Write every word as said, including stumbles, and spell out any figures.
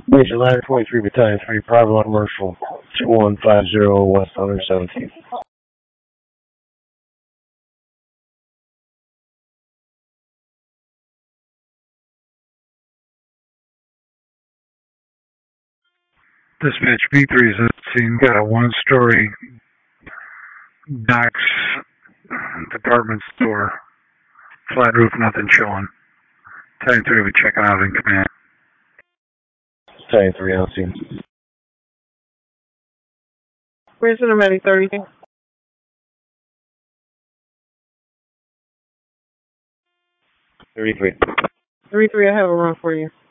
Major Ladder twenty-three Battalion three, Private Line Marshal two one five zero West one seventeenth. Dispatch B three is at the scene. Got a one-story Knox department store. Flat roof, nothing showing. Battalion three will be checking out in command. Battalion three on scene. Where's the medic thirty? thirty-three. thirty-three, I have a run for you.